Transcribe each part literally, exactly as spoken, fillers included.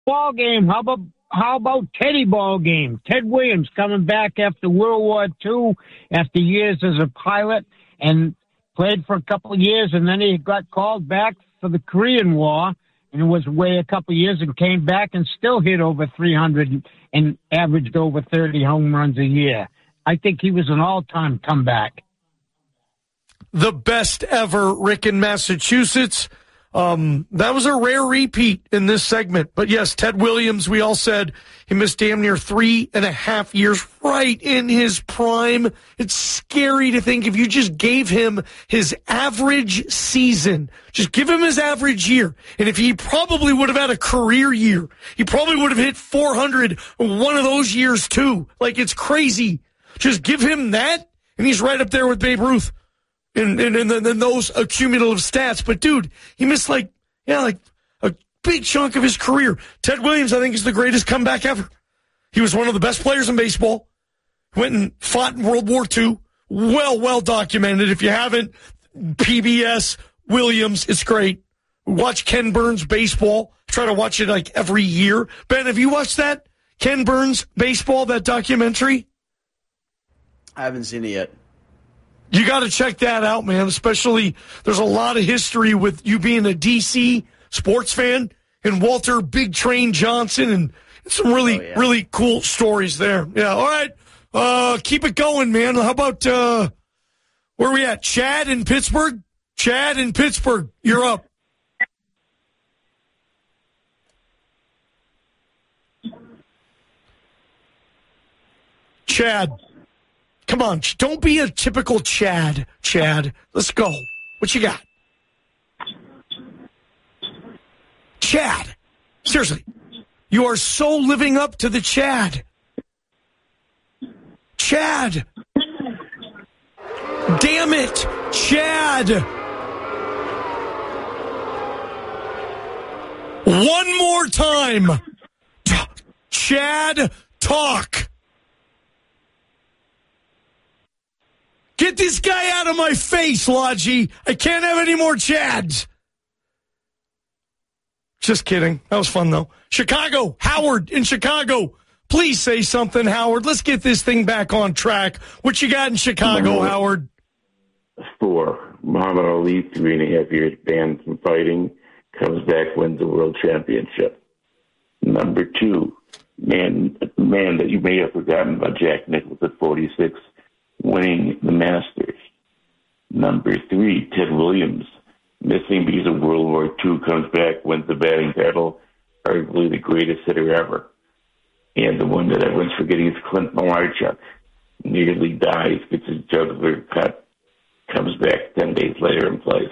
Ball game. How about how about Teddy ball game? Ted Williams coming back after World War Two, after years as a pilot, and played for a couple of years, and then he got called back for the Korean War, and was away a couple of years and came back and still hit over three hundred and averaged over thirty home runs a year. I think he was an all-time comeback. The best ever, Rick in Massachusetts. Um, that was a rare repeat in this segment. But yes, Ted Williams, we all said he missed damn near three and a half years right in his prime. It's scary to think if you just gave him his average season, just give him his average year. And if he probably would have had a career year, he probably would have hit four hundred one of those years too. Like, it's crazy. Just give him that, and he's right up there with Babe Ruth. And, and, and then those accumulative stats. But, dude, he missed, like, yeah, like a big chunk of his career. Ted Williams, I think, is the greatest comeback ever. He was one of the best players in baseball. Went and fought in World War Two. Well, well documented. If you haven't, P B S, Williams, it's great. Watch Ken Burns baseball. Try to watch it, like, every year. Ben, have you watched that? Ken Burns baseball, that documentary? I haven't seen it yet. You got to check that out, man. Especially, there's a lot of history with you being a D C sports fan and Walter Big Train Johnson, and some really, oh, yeah. really cool stories there. Yeah, all right. Uh, keep it going, man. How about, uh, where are we at? Chad in Pittsburgh? Chad in Pittsburgh, you're up. Chad. Come on, don't be a typical Chad, Chad. Let's go. What you got? Chad. Seriously. You are so living up to the Chad. Chad. Damn it. Chad. One more time. Chad, talk. Get this guy out of my face, Lodgy. I can't have any more Chads. Just kidding. That was fun, though. Chicago, Howard in Chicago. Please say something, Howard. Let's get this thing back on track. What you got in Chicago, Number Howard? Four. Muhammad Ali, three and a half years banned from fighting, comes back, wins the world championship. Number two, man, man that you may have forgotten about, Jack Nicklaus at forty-six. Winning the Masters. Number three, Ted Williams, missing because of World War Two, comes back, wins the batting title, arguably the greatest hitter ever. And the one that everyone's forgetting is Clint Malarchuk. Nearly dies, gets his jugular cut, comes back ten days later and plays.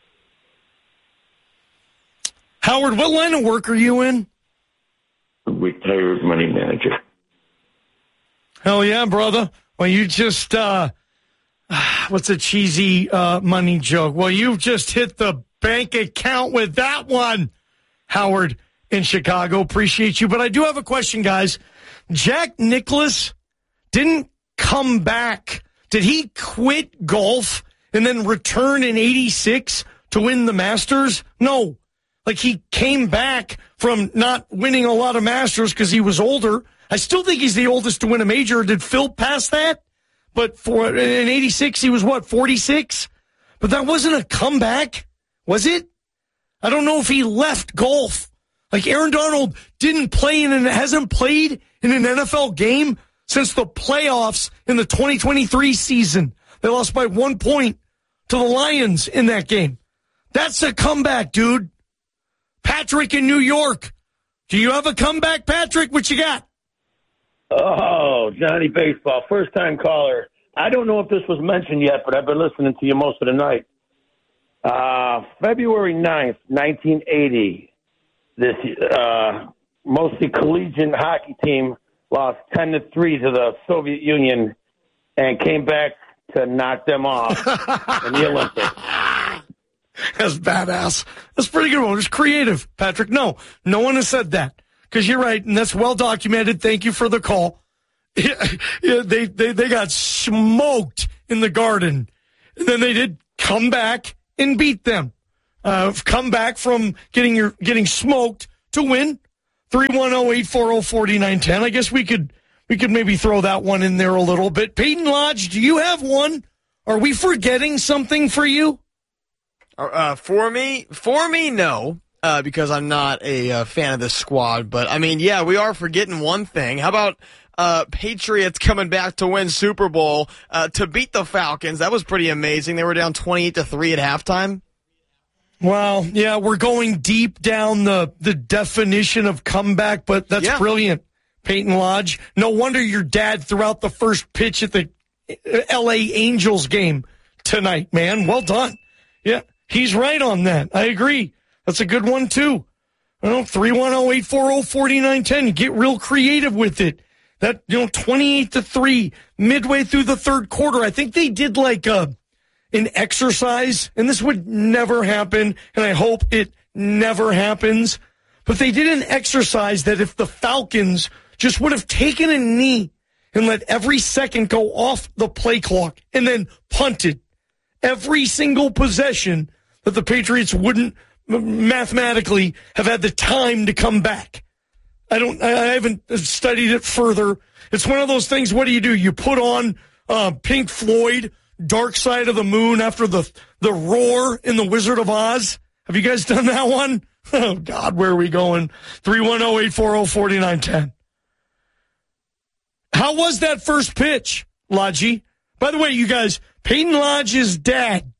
Howard, what line of work are you in? Retired money manager. Hell yeah, brother. Well, you just, uh, what's a cheesy uh, money joke? Well, you've just hit the bank account with that one, Howard in Chicago. Appreciate you. But I do have a question, guys. Jack Nicklaus didn't come back. Did he quit golf and then return in eighty-six to win the Masters? No. Like, he came back from not winning a lot of Masters because he was older. I still think he's the oldest to win a major. Did Phil pass that? But for in eighty-six, he was what, forty-six? But that wasn't a comeback, was it? I don't know if he left golf. Like, Aaron Donald didn't play in and hasn't played in an N F L game since the playoffs in the twenty twenty-three season. They lost by one point to the Lions in that game. That's a comeback, dude. Patrick in New York. Do you have a comeback, Patrick? What you got? Oh, Johnny Baseball, first-time caller. I don't know if this was mentioned yet, but I've been listening to you most of the night. Uh, February ninth, nineteen eighty, this uh, mostly collegiate hockey team lost ten to three to the Soviet Union and came back to knock them off in the Olympics. That's badass. That's a pretty good one. It's creative, Patrick. No, no one has said that. Because you're right, and that's well documented. Thank you for the call. Yeah, yeah, they, they they got smoked in the Garden. And then they did come back and beat them. Uh, come back from getting your getting smoked to win three one zero, eight four zero, four nine one zero. I guess we could we could maybe throw that one in there a little bit. Peyton Lodge, do you have one? Are we forgetting something for you? Uh, for me, for me, no, uh, because I'm not a uh, fan of this squad. But, I mean, yeah, we are forgetting one thing. How about uh, Patriots coming back to win Super Bowl uh, to beat the Falcons? That was pretty amazing. They were down twenty-eight to three at halftime. Well, yeah, we're going deep down the, the definition of comeback, but that's yeah. brilliant, Peyton Lodge. No wonder your dad threw out the first pitch at the L A Angels game tonight, man. Well done. Yeah, he's right on that. I agree. That's a good one, too. I don't know, three one zero, eight four zero, four nine one zero. Get real creative with it. That, you know, twenty-eight to three, midway through the third quarter. I think they did like a... an exercise, and this would never happen, and I hope it never happens, but they did an exercise that if the Falcons just would have taken a knee and let every second go off the play clock and then punted every single possession, that the Patriots wouldn't mathematically have had the time to come back. I don't, I haven't studied it further. It's one of those things, what do you do? You put on uh, Pink Floyd, Dark Side of the Moon after the the roar in The Wizard of Oz. Have you guys done that one? Oh, God, where are we going? three one zero, eight four zero, four nine one zero. How was that first pitch, Lodgy? By the way, you guys, Peyton Lodge's dad,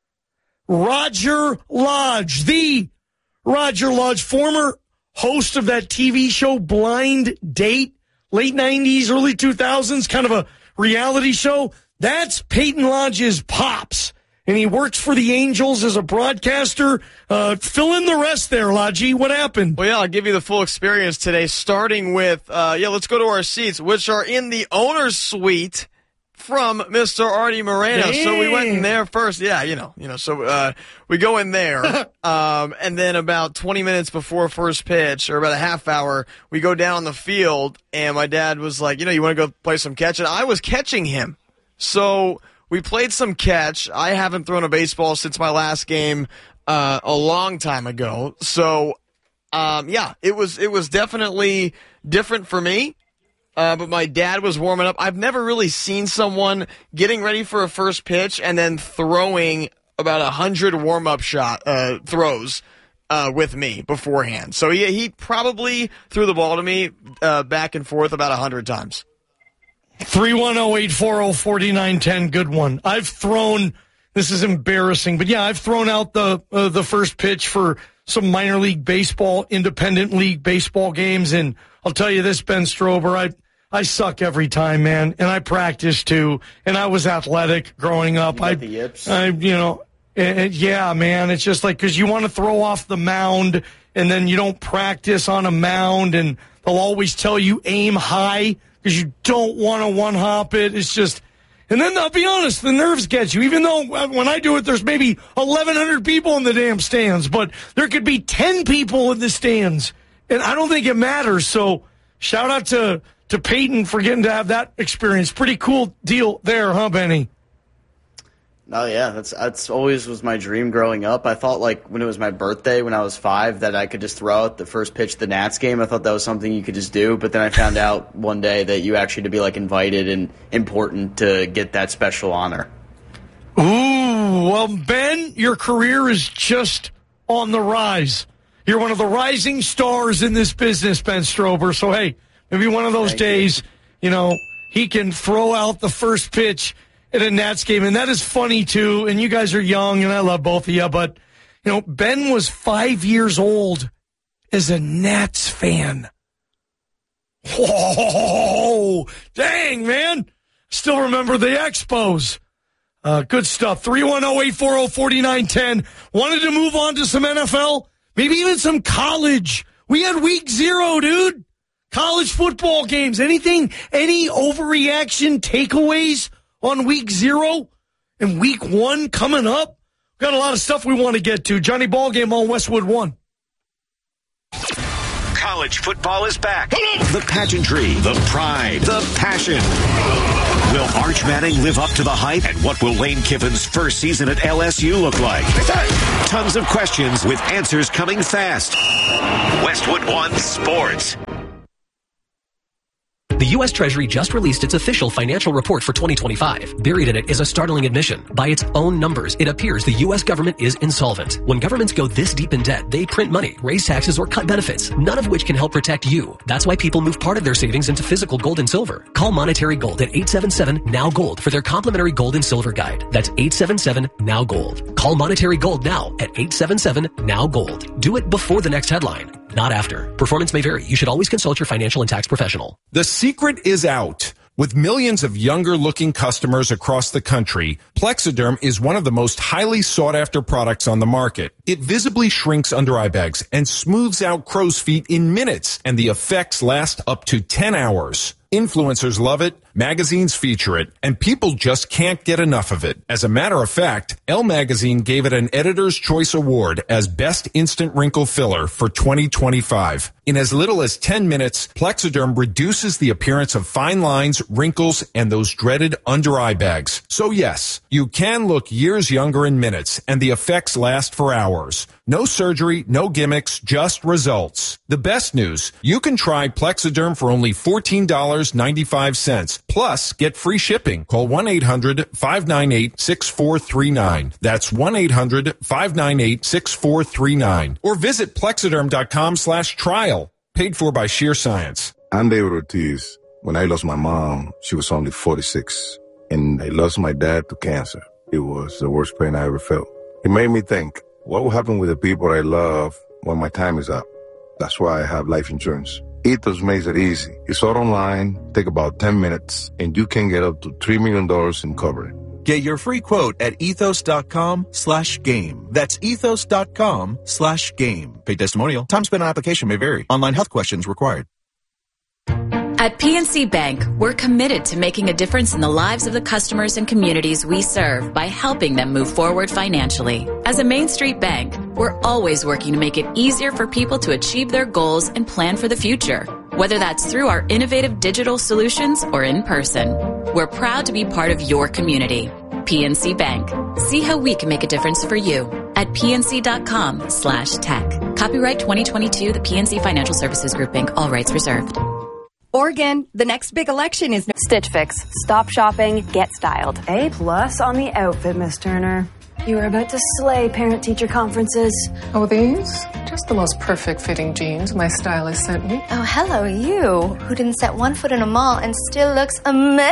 Roger Lodge, the Roger Lodge, former host of that T V show Blind Date, late nineties, early two thousands, kind of a reality show. That's Peyton Lodge's pops, and he works for the Angels as a broadcaster. Uh, fill in the rest there, Lodgy. What happened? Well, yeah, I'll give you the full experience today, starting with, uh, yeah, let's go to our seats, which are in the owner's suite from Mister Artie Moreno. Damn. So we went in there first. Yeah, you know, you know. So uh, we go in there, um, and then about twenty minutes before first pitch, or about a half hour, we go down the field, and my dad was like, you know, you want to go play some catch? And I was catching him. So we played some catch. I haven't thrown a baseball since my last game uh, a long time ago. So, um, yeah, it was it was definitely different for me. Uh, but my dad was warming up. I've never really seen someone getting ready for a first pitch and then throwing about a hundred warm-up shot uh, throws uh, with me beforehand. So he he probably threw the ball to me uh, back and forth about a hundred times. three one zero, eight four zero, four nine one zero, good one. I've thrown, this is embarrassing, but yeah, I've thrown out the uh, the first pitch for some minor league baseball, independent league baseball games, and I'll tell you this, Ben Strober, I I suck every time, man, and I practice too, and I was athletic growing up. You got I, the yips. I, you know, it, it, yeah, man, it's just like, because you want to throw off the mound, and then you don't practice on a mound, and they'll always tell you aim high, because you don't want to one-hop it. It's just, and then I'll be honest, the nerves get you. Even though when I do it, there's maybe eleven hundred people in the damn stands, but there could be ten people in the stands, and I don't think it matters. So shout out to, to Peyton for getting to have that experience. Pretty cool deal there, huh, Benny? Oh, yeah, that's that's always was my dream growing up. I thought, like, when it was my birthday, when I was five, that I could just throw out the first pitch of the Nats game. I thought that was something you could just do. But then I found out one day that you actually had to be, like, invited and important to get that special honor. Ooh, well, Ben, your career is just on the rise. You're one of the rising stars in this business, Ben Strober. So, hey, maybe one of those Thank days, you. you know, he can throw out the first pitch at a Nats game, and that is funny too. And you guys are young, and I love both of you, but you know, Ben was five years old as a Nats fan. Whoa, dang, man! Still remember the Expos. Uh, good stuff. three one zero, eight four zero, four nine one zero. Wanted to move on to some N F L, maybe even some college. We had week zero, dude. College football games. Anything? Any overreaction takeaways on week zero and week one coming up? Got a lot of stuff we want to get to. Johnny Ballgame on Westwood One. College College football is back. The pageantry, the pride, the passion. Will Arch Manning live up to the hype? And what will Lane Kiffin's first season at L S U look like? Tons of questions with answers coming fast. Westwood One Sports. The U S Treasury just released its official financial report for twenty twenty-five. Buried in it is a startling admission. By its own numbers, it appears the U S government is insolvent. When governments go this deep in debt, they print money, raise taxes, or cut benefits, none of which can help protect you. That's why people move part of their savings into physical gold and silver. Call Monetary Gold at eight seven seven, N O W Gold for their complimentary gold and silver guide. That's eight seven seven, N O W Gold. Call Monetary Gold now at eight seven seven, N O W Gold. Do it before the next headline, not after. Performance may vary. You should always consult your financial and tax professional. The secret is out. With millions of younger-looking customers across the country, Plexiderm is one of the most highly sought-after products on the market. It visibly shrinks under-eye bags and smooths out crow's feet in minutes, and the effects last up to ten hours. Influencers love it, magazines feature it, and people just can't get enough of it. As a matter of fact, Elle Magazine gave it an Editor's Choice Award as Best Instant Wrinkle Filler for twenty twenty-five. In as little as ten minutes, Plexiderm reduces the appearance of fine lines, wrinkles, and those dreaded under-eye bags. So yes, you can look years younger in minutes, and the effects last for hours. No surgery, no gimmicks, just results. The best news, you can try Plexiderm for only fourteen dollars and ninety-five cents. Plus, get free shipping. Call one eight hundred, five nine eight, six four three nine. That's one eight hundred, five nine eight, six four three nine. Or visit plexiderm.com slash trial. Paid for by Sheer Science. I'm David Ortiz. When I lost my mom, she was only forty-six. And I lost my dad to cancer. It was the worst pain I ever felt. It made me think, what will happen with the people I love when my time is up? That's why I have life insurance. Ethos makes it easy. It's all online, take about ten minutes, and you can get up to three million dollars in coverage. Get your free quote at ethos.com slash game. That's ethos.com slash game. Paid testimonial. Time spent on application may vary. Online health questions required. At P N C Bank, we're committed to making a difference in the lives of the customers and communities we serve by helping them move forward financially. As a Main Street bank, we're always working to make it easier for people to achieve their goals and plan for the future, whether that's through our innovative digital solutions or in person. We're proud to be part of your community. P N C Bank. See how we can make a difference for you at pnc.com slash tech. Copyright twenty twenty-two, the P N C Financial Services Group, Incorporated. All rights reserved. Oregon, the next big election is Stitch Fix. Stop shopping, get styled. A plus on the outfit, Miss Turner. You are about to slay parent-teacher conferences. Oh, these? Just the most perfect fitting jeans my stylist sent me. Oh, hello, you, who didn't set one foot in a mall and still looks amazing.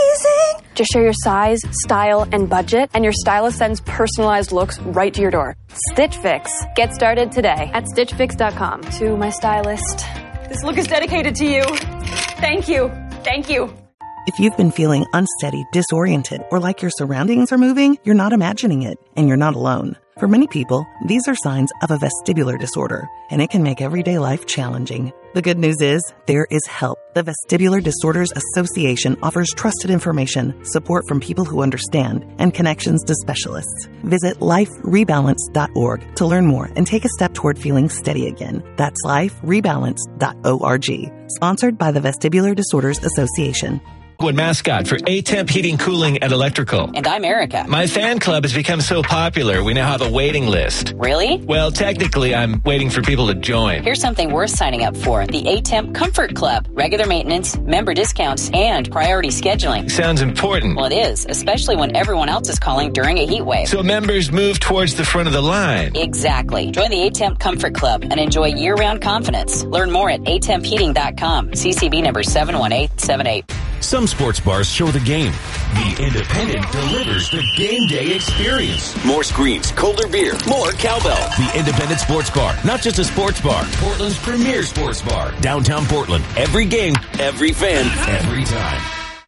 Just share your size, style, and budget, and your stylist sends personalized looks right to your door. Stitch Fix. Get started today at stitch fix dot com. To my stylist. This look is dedicated to you. Thank you. Thank you. If you've been feeling unsteady, disoriented, or like your surroundings are moving, you're not imagining it, and you're not alone. For many people, these are signs of a vestibular disorder, and it can make everyday life challenging. The good news is, there is help. The Vestibular Disorders Association offers trusted information, support from people who understand, and connections to specialists. Visit life rebalance dot org to learn more and take a step toward feeling steady again. That's life rebalance dot org. Sponsored by the Vestibular Disorders Association. Wood mascot for A-Temp Heating, Cooling, and Electrical. And I'm Erica. My fan club has become so popular, we now have a waiting list. Really? Well, technically, I'm waiting for people to join. Here's something worth signing up for. The A-Temp Comfort Club. Regular maintenance, member discounts, and priority scheduling. Sounds important. Well, it is, especially when everyone else is calling during a heat wave. So members move towards the front of the line. Exactly. Join the A-Temp Comfort Club and enjoy year-round confidence. Learn more at a temp heating dot com. C C B number seven one eight seven eight. Some sports bars show the game. The Independent delivers the game day experience. More screens, colder beer, more cowbell. The Independent Sports Bar, not just a sports bar. Portland's premier sports bar. Downtown Portland. Every game, every fan, every time.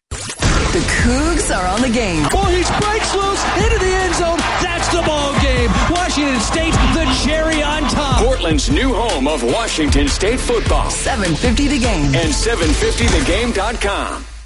The Cougs are on the game. Oh, he breaks loose into the end zone. That's the ball game. Washington State, the cherry on top. Portland's new home of Washington State football. seven fifty The Game. And seven fifty the game dot com.